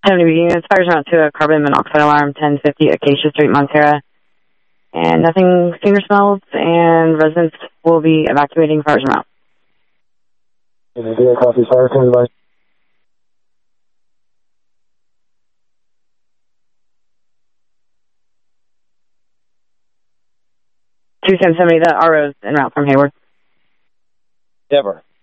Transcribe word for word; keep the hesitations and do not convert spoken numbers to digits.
seventy units, fires around to a carbon monoxide alarm, ten fifty Acacia Street, Montera. And nothing seen or smelled, and residents will be evacuating fires around. Copy, fire standing by. two seven seventy, the R O's en route from Hayward. Deborah.